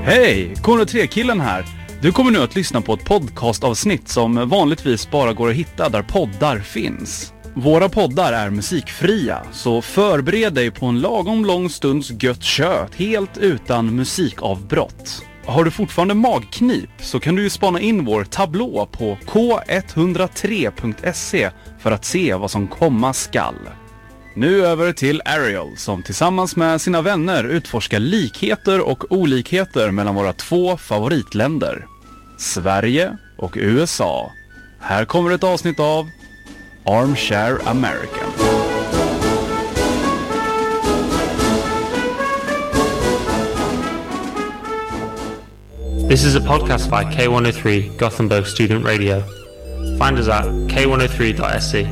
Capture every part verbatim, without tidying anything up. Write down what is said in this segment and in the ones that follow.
Hej, K noll tre-killen här. Du kommer nu att lyssna på ett podcastavsnitt som vanligtvis bara går att hitta där poddar finns. Våra poddar är musikfria, så förbered dig på en lagom lång stunds gött kött helt utan musikavbrott. Har du fortfarande magknip så kan du ju spana in vår tablå på k etthundratre punkt se för att se vad som komma skall. Nu över till Ariel som tillsammans med sina vänner utforskar likheter och olikheter mellan våra två favoritländer, Sverige och U S A. Här kommer ett avsnitt av Armchair American. This is a podcast by K one oh three Gothenburg Student Radio. Find us at k one oh three dot se.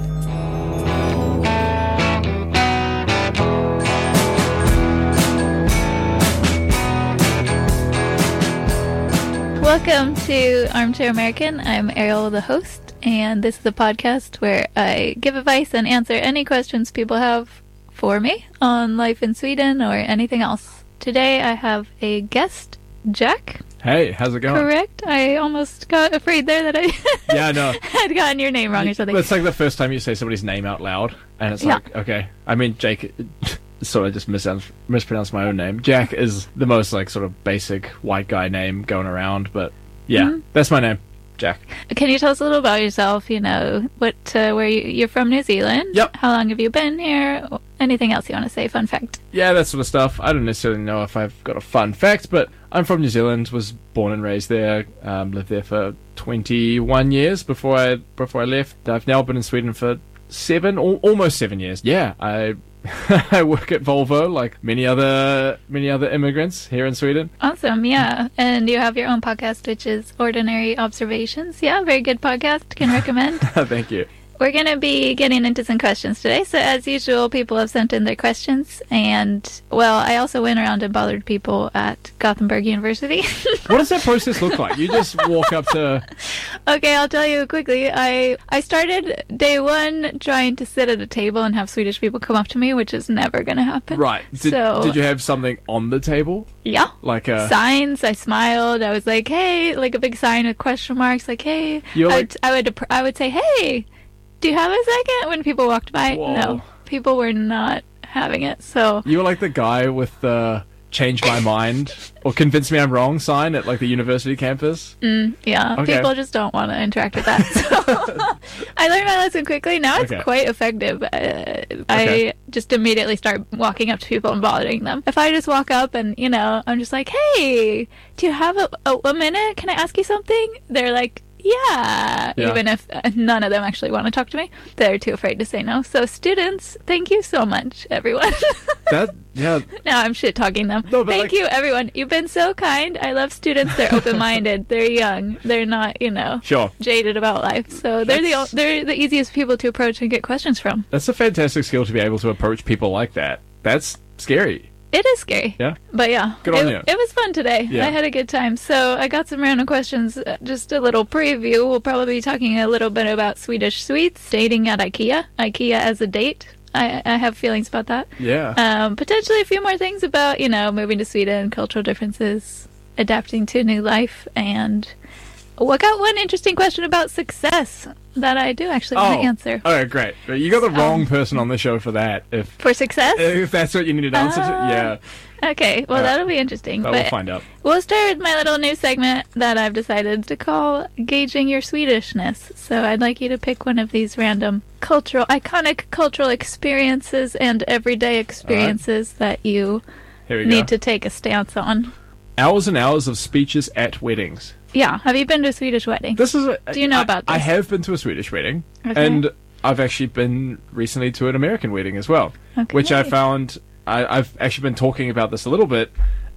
Welcome to Armchair American. I'm Ariel, the host, and this is the podcast where I give advice and answer any questions people have for me on life in Sweden or anything else. Today I have a guest, Jack. Hey, how's it going? Correct. I almost got afraid there that I yeah, no. had gotten your name wrong or something. It's like the first time you say somebody's name out loud, and it's yeah. like, okay. I mean, Jake, sort of just mis- mispronounced my own name. Jack is the most, like, sort of basic white guy name going around, but yeah, mm-hmm. That's my name, Jack. Can you tell us a little about yourself? You know, what, uh, where you, you're from New Zealand? Yep. How long have you been here? Anything else you want to say? Fun fact. Yeah, that sort of stuff. I don't necessarily know if I've got a fun fact, but I'm from New Zealand, was born and raised there, um, lived there for twenty-one years before I before I left. I've now been in Sweden for seven, al- almost seven years. Yeah, I I work at Volvo like many other many other immigrants here in Sweden. Awesome, yeah. And you have your own podcast, which is Ordinary Observations. Yeah, very good podcast. Can recommend. Thank you. We're going to be getting into some questions today. So as usual, people have sent in their questions. And, well, I also went around and bothered people at Gothenburg University. What does that process look like? You just walk up to... Okay, I'll tell you quickly. I, I started day one trying to sit at a table and have Swedish people come up to me, which is never going to happen. Right. Did, so, did you have something on the table? Yeah. Like a... Signs. I smiled. I was like, hey, like a big sign with question marks. Like, hey. You're I, like... would, I, would, I would say, hey. Do you have a second? When people walked by, Whoa. No, people were not having it. So you were like the guy with the "change my mind" or "convince me I'm wrong" sign at like the university campus. Mm, yeah, okay. People just don't want to interact with that. So I learned my lesson quickly. Now it's okay. quite effective. Uh, okay. I just immediately start walking up to people and bothering them. If I just walk up and you know, I'm just like, "Hey, do you have a, a, a minute? Can I ask you something?" They're like. Yeah, yeah, even if uh, none of them actually want to talk to me, they're too afraid to say no. So students, thank you so much, everyone. that, yeah. Now I'm shit-talking them. No, but thank like... you, everyone. You've been so kind. I love students. They're open-minded. They're young. They're not, you know, sure. jaded about life. So they're That's... the they're the easiest people to approach and get questions from. That's a fantastic skill to be able to approach people like that. That's scary. It is scary. Yeah. But yeah, good on it, you. It was fun today. Yeah. I had a good time. So I got some random questions. Uh, just a little preview. We'll probably be talking a little bit about Swedish sweets, dating at IKEA, IKEA as a date. I, I have feelings about that. Yeah. Um, potentially a few more things about, you know, moving to Sweden, cultural differences, adapting to new life, and I got one interesting question about success that I do actually want oh. to answer. Oh, great. You got the wrong um, person on the show for that. If For success? If that's what you needed to answer uh, to. Yeah. Okay, well, right. that'll be interesting. But, but we'll find out. We'll start with my little new segment that I've decided to call Gauging Your Swedishness. So I'd like you to pick one of these random cultural, iconic cultural experiences and everyday experiences right. that you Here we need go. to take a stance on. Hours and hours of speeches at weddings. Yeah. Have you been to a Swedish wedding? This is. A, Do you know I, about this? I have been to a Swedish wedding, okay. and I've actually been recently to an American wedding as well, okay. which I found. I, I've actually been talking about this a little bit.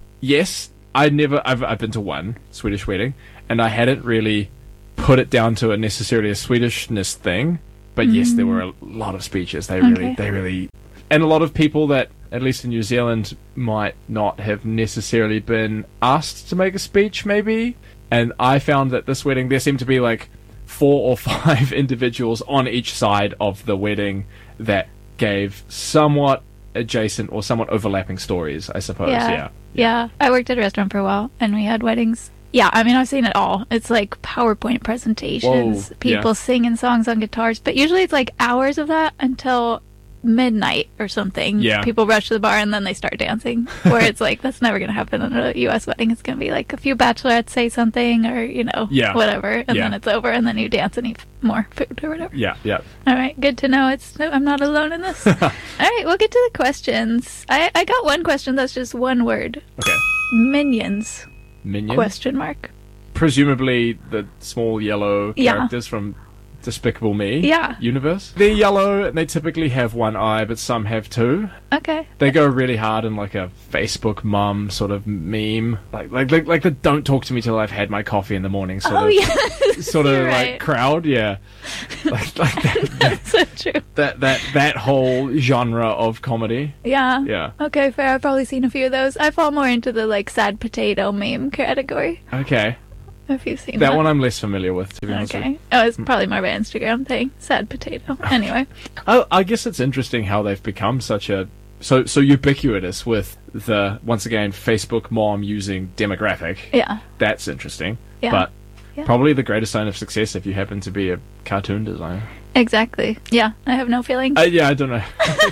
Yes, I never. I've I've been to one Swedish wedding, and I hadn't really put it down to a necessarily a Swedishness thing. But mm. yes, there were a lot of speeches. They okay. really, they really, and a lot of people that, at least in New Zealand, might not have necessarily been asked to make a speech, maybe. And I found that this wedding, there seemed to be like four or five individuals on each side of the wedding that gave somewhat adjacent or somewhat overlapping stories, I suppose. Yeah. yeah. Yeah, I worked at a restaurant for a while, and we had weddings. Yeah, I mean, I've seen it all. It's like PowerPoint presentations, Whoa, people yeah. singing songs on guitars, but usually it's like hours of that until midnight or something. Yeah. People rush to the bar and then they start dancing. Where it's like, that's never going to happen in a U S wedding. It's going to be like a few bachelorettes say something or, you know, Yeah. whatever, and Yeah. then it's over, and then you dance and eat more food or whatever. Yeah, yeah. All right, good to know. It's I'm not alone in this. All right, we'll get to the questions. I, I got one question that's just one word. Okay. Minions? Minions? Question mark. Presumably the small yellow Yeah. characters from Despicable Me Yeah. universe. They're yellow and they typically have one eye, but some have two. Okay. They go really hard in like a Facebook mum sort of meme, like like like, like the "don't talk to me till I've had my coffee in the morning" sort Oh of yes. sort of You're like right. crowd. Yeah, like, like that, That's so true. that that that whole genre of comedy. Yeah. Yeah. Okay, fair. I've probably seen a few of those. I fall more into the like sad potato meme category. Okay, If you've seen that that, one I'm less familiar with, to be honest. with you. Okay. Oh, it's probably more of an Instagram thing. Sad potato. Anyway. I, I guess it's interesting how they've become such a so so ubiquitous with the once again Facebook mom using demographic. Yeah. That's interesting. Yeah. But Yeah. probably the greatest sign of success if you happen to be a cartoon designer. Exactly. Yeah. I have no feelings. Uh, yeah, I don't know.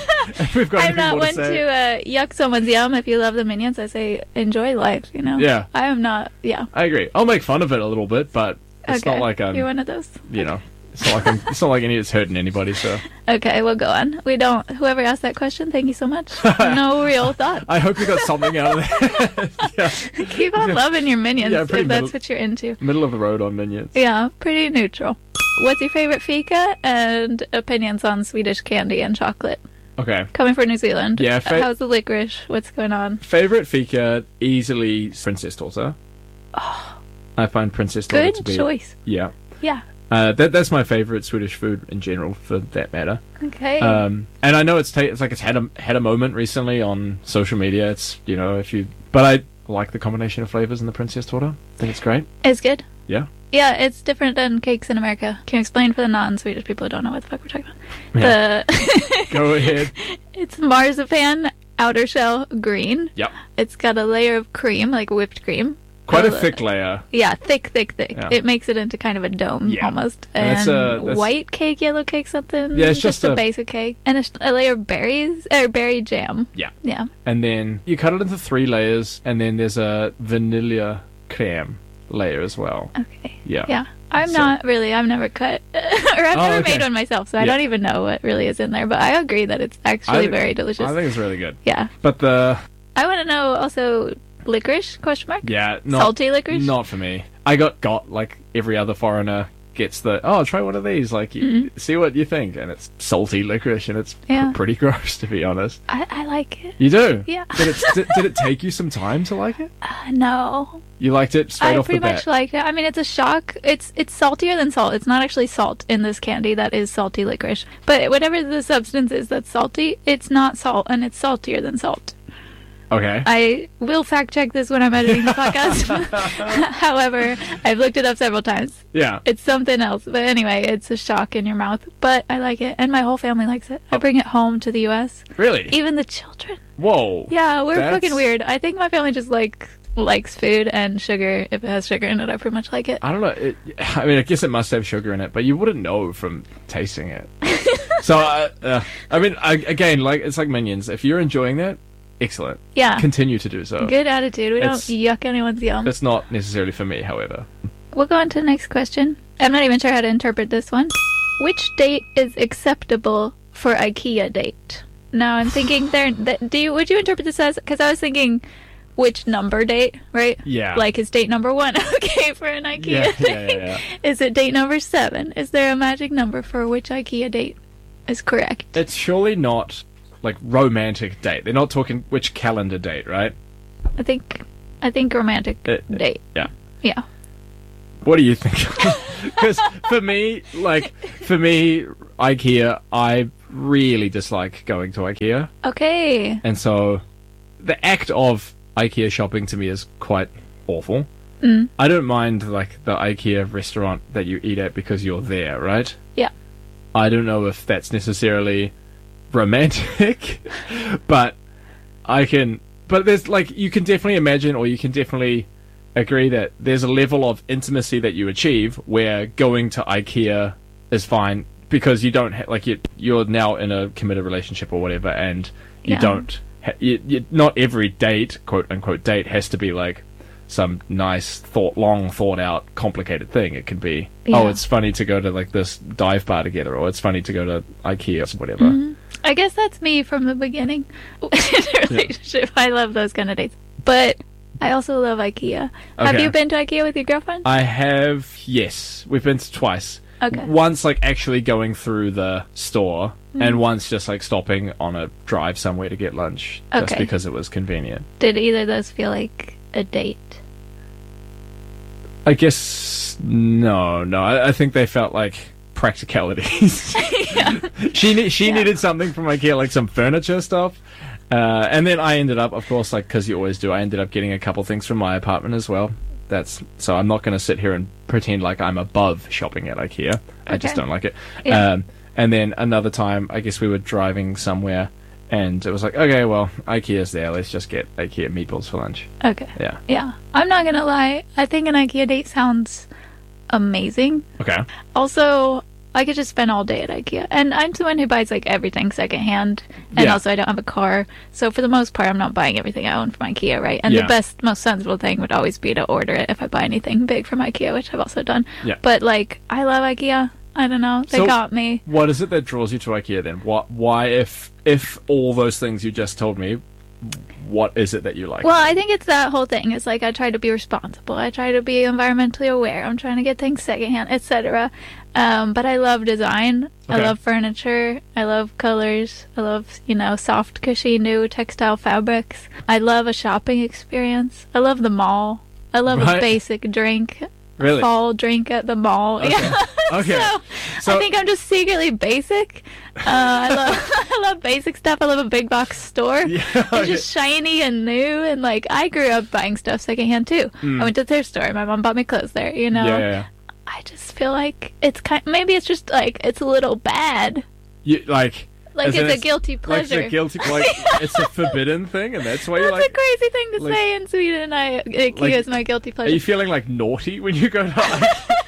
If we've got I'm anything not more one to say. to uh, yuck someone's yum. If you love the Minions, I say enjoy life, you know? Yeah. I am not, yeah. I agree. I'll make fun of it a little bit, but it's okay. not like I'm, You're one of those? you know, it's not like I'm, it's not like any it's hurting anybody. So Okay, we'll go on. We don't, whoever asked that question, thank you so much. No real thought. I hope you got something out of that. Yeah, Keep on loving your Minions Yeah, if pretty that's middle- what you're into. middle of the road on Minions. Yeah, pretty neutral. What's your favorite fika, and opinions on Swedish candy and chocolate? Okay. Coming from New Zealand. Yeah, uh, fa- how's the licorice? What's going on? Favorite fika, easily Princess Torta. I find Princess Torta Good to be choice. yeah. Yeah. Uh, that that's my favorite Swedish food in general, for that matter. Okay. Um, and I know it's ta- it's like it's had a had a moment recently on social media. It's you know if you, but I like the combination of flavors in the Princess Torta. I think it's great. it's good. Yeah. Yeah, it's different than cakes in America. Can you explain for the non-Swedish people who don't know what the fuck we're talking about? Yeah. The Go ahead. It's marzipan, outer shell, green. Yep. It's got a layer of cream, like whipped cream. Quite a Uh, thick layer. Yeah, thick, thick, thick. Yeah. It makes it into kind of a dome Yeah. almost. And And it's a- that's- white cake, yellow cake, something. Yeah, it's just a, a- basic cake, and a, sh- a layer of berries or berry jam. Yeah. Yeah. And then you cut it into three layers, and then there's a vanilla creme layer as well. Okay. Yeah. Yeah. I'm So- not really. I've never cut, or I've Oh, never okay. made one myself, so I Yeah. don't even know what really is in there. But I agree that it's actually I- very delicious. I think it's really good. yeah. But the I want to know also licorice? Question mark. yeah, not, Salty licorice. not for me. I got got like every other foreigner gets the oh try one of these like you, Mm-hmm. see what you think, and it's salty licorice and it's pr- Yeah. pretty gross to be honest. I, I like it. You do? Yeah. Did it did, did it take you some time to like it? Uh, no. You liked it straight I off pretty the bat. much liked it. I mean, it's a shock. It's it's saltier than salt. It's not actually salt in this candy that is salty licorice. But whatever the substance is that's salty, it's not salt, and it's saltier than salt. Okay. I will fact check this when I'm editing the podcast. However, I've looked it up several times. yeah. It's something else. But anyway, it's a shock in your mouth. But I like it, and my whole family likes it. I bring it home to the U S Really? Even the children. Whoa. Yeah, we're That's- fucking weird. I think my family just like likes food and sugar. If it has sugar in it, I pretty much like it. I don't know. It, I mean, I guess it must have sugar in it, but you wouldn't know from tasting it. so, uh, uh, I mean, I, again, like it's like Minions. If you're enjoying that, excellent. Yeah. Continue to do so. Good attitude. We don't It's- yuck anyone's yum. That's not necessarily for me, however. We'll go on to the next question. I'm not even sure how to interpret this one. Which date is acceptable for IKEA date? Now I'm thinking there. That, do you would you interpret this as? Because I was thinking, which number date, right? Yeah. Like is date number one okay for an IKEA Yeah, date? yeah, yeah, yeah. Is it date number seven? Is there a magic number for which IKEA date is correct? It's surely not like romantic date. They're not talking which calendar date, right? I think. I think romantic Uh, date. Yeah. Yeah. What do you think? Because for me, like for me, IKEA, I really dislike going to IKEA, Okay. and so the act of IKEA shopping to me is quite awful. Mm. I don't mind like the IKEA restaurant that you eat at because you're there, right? Yeah. I don't know if that's necessarily romantic, but I can but there's like you can definitely imagine, or you can definitely agree that there's a level of intimacy that you achieve where going to IKEA is fine because you don't ha- like you you're now in a committed relationship or whatever, and you Yeah. don't. Ha- you, you, not every date, quote unquote, date has to be like some nice, thought, long, thought out, complicated thing. It can be, Yeah. oh, it's funny to go to like this dive bar together, or it's funny to go to IKEA or whatever. Mhm. I guess that's me from the beginning in a relationship. I love those kind of dates. But I also love IKEA. Have Okay. you been to IKEA with your girlfriend? I have, yes, we've been to twice. Okay. Once like actually going through the store, Mm. and once just like stopping on a drive somewhere to get lunch, just Okay. because it was convenient. Did either of those feel like a date? I guess no, no. I, I think they felt like practicalities. Yeah. she ne- she Yeah. needed something from IKEA, like some furniture stuff, uh, and then I ended up, of course, like because you always do, I ended up getting a couple things from my apartment as well. That's so I'm not going to sit here and pretend like I'm above shopping at IKEA. I just Okay. don't like it. Yeah. Um, and then another time, I guess we were driving somewhere, and it was like, okay, well, IKEA's there. Let's just get IKEA meatballs for lunch. Okay. Yeah. Yeah. I'm not gonna lie. I think an IKEA date sounds amazing. Okay. Also, I could just spend all day at IKEA. And I'm someone who buys like everything secondhand. And Yeah. also I don't have a car. So for the most part I'm not buying everything I own from IKEA, right? And Yeah. the best, most sensible thing would always be to order it if I buy anything big from IKEA, which I've also done. Yeah. But like I love IKEA. I don't know. They So- got me. What is it that draws you to IKEA then? What? Why, if if all those things you just told me, what is it that you like? Well, I think it's that whole thing. It's like I try to be responsible. I try to be environmentally aware. I'm trying to get things secondhand, et cetera. Um, but I love design. I Okay. love furniture. I love colors. I love, you know, soft, cushy, new textile fabrics. I love a shopping experience. I love the mall. I love Right. a basic drink. Really? Fall drink at the mall. Okay. Yeah. Okay. so, So- I think I'm just secretly basic. Uh, I love I love basic stuff. I love a big box store. Yeah, It's okay. just shiny and new, and like I grew up buying stuff secondhand too. I went to the thrift store. My mom bought me clothes there. You know. Mm. Yeah, yeah, yeah. I just feel like it's kind. Maybe it's just like it's a little bad. You, like, Like as in it's a guilty like pleasure. it's a guilty, like it's a forbidden thing, and that's why you That's like. a crazy thing to like- say in Sweden. I IKEA like- is my guilty Are pleasure. you feeling like naughty when you go to IKEA?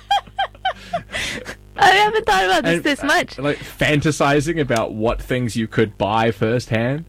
I haven't thought about this And, this uh, much. Like fantasizing about what things you could buy firsthand.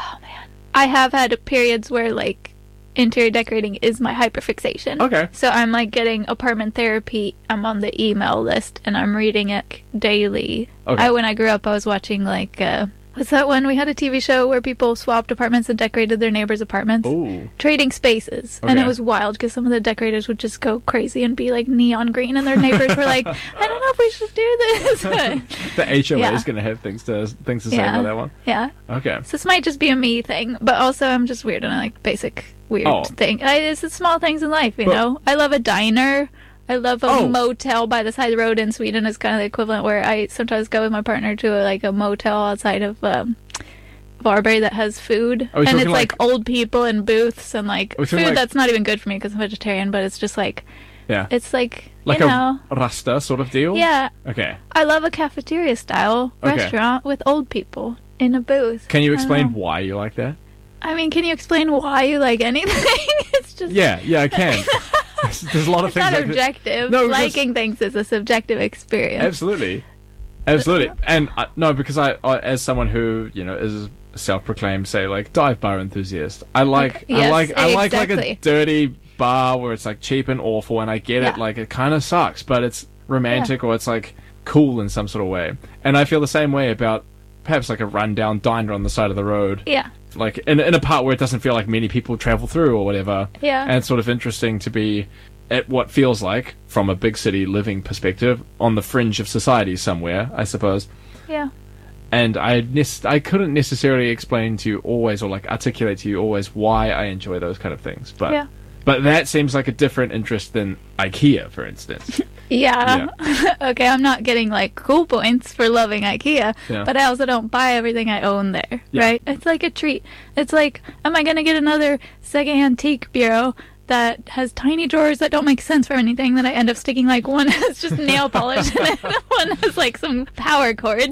I have had periods where like interior decorating is my hyperfixation. Okay. So I'm like getting apartment therapy. I'm on the email list and I'm reading it daily. Okay. I when I grew up, I was watching like uh, what's that one? We had a T V show where people swapped apartments and decorated their neighbors' apartments. Ooh. Trading spaces, and it Okay. was wild because some of the decorators would just go crazy and be like neon green, and their neighbors were like, "I don't know if we should do this." The H O A Yeah. is going to have things to things to say Yeah. about that one. Yeah. Okay. So this might just be a me thing, but also I'm just weird and I like basic weird Oh. thing. I, it's the small things in life, you But- know. I love a diner. I love a Oh. motel by the side of the road in Sweden. Is kind of the equivalent where I sometimes go with my partner to a, like a motel outside of um, Varberg that has food, Are we and it's talking like, like- old people in booths and like Are we food talking like- that's not even good for me because I'm vegetarian. But it's just like Yeah. it's like, Like you a know, rasta sort of deal. yeah. Okay. I love a cafeteria style Okay. restaurant with old people in a booth. Can you I don't explain know. why you like that? I mean, can you explain why you like anything? It's just Yeah, yeah, I can. there's, there's a lot of it's things. not like that- objective. No, because- Liking things is a subjective experience. Absolutely, absolutely. And I, no, because I, I, as someone who you know is a self-proclaimed, say like dive bar enthusiast, I like, Okay. I Yes, like, I like like a exactly. dirty bar where it's like cheap and awful, and I get it. Yeah. Like it kind of sucks, but it's romantic or it's like cool in some sort of way. And I feel the same way about perhaps like a rundown diner on the side of the road. Yeah, Like in, in a part where it doesn't feel like many people travel through or whatever. yeah, And it's sort of interesting to be at what feels like, from a big city living perspective, on the fringe of society somewhere, I suppose. yeah. And I nec- I couldn't necessarily explain to you always, or like articulate to you always, why I enjoy those kind of things. But Yeah. but that seems like a different interest than IKEA, for instance. Yeah. Okay, I'm not getting like cool points for loving IKEA, Yeah. but I also don't buy everything I own there, Yeah. right? It's like a treat. It's like, am I going to get another second antique bureau that has tiny drawers that don't make sense for anything that I end up sticking like one has just nail polish in it, one has like some power cords?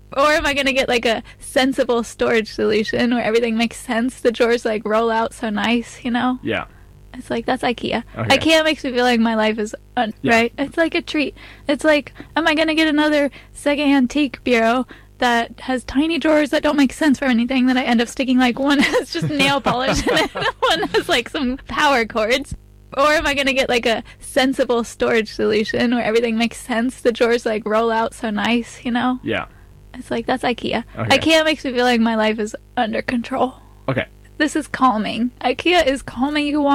Or am I going to get like a sensible storage solution where everything makes sense? The drawers like roll out so nice, you know? Yeah. It's like, that's IKEA. Okay. IKEA makes me feel like my life is, un- Yeah. right? It's like a treat. It's like, am I going to get another second antique bureau that has tiny drawers that don't make sense for anything that I end up sticking like one has just nail polish in it, one has like some power cords? Or am I going to get like a sensible storage solution where everything makes sense? The drawers like roll out so nice, you know? Yeah. It's like, that's IKEA. Okay. IKEA makes me feel like my life is under control. Okay. This is calming. IKEA is calming. You want